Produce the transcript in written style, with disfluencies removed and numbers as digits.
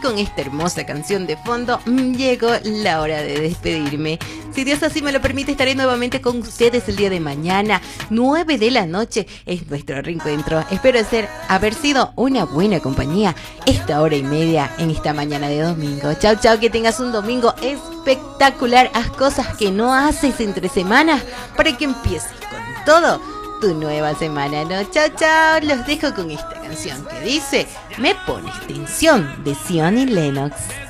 con esta hermosa canción de fondo llegó la hora de despedirme. Si Dios así me lo permite, estaré nuevamente con ustedes el día de mañana, 9 de la noche, es nuestro reencuentro. Espero haber sido una buena compañía esta hora y media en esta mañana de domingo. Chao, chao, que tengas un domingo espectacular. Haz cosas que no haces entre semanas para que empieces con todo tu nueva semana, ¿no? Chao, chao. Los dejo con esta canción que dice Me pones tensión, de Zion y Lennox.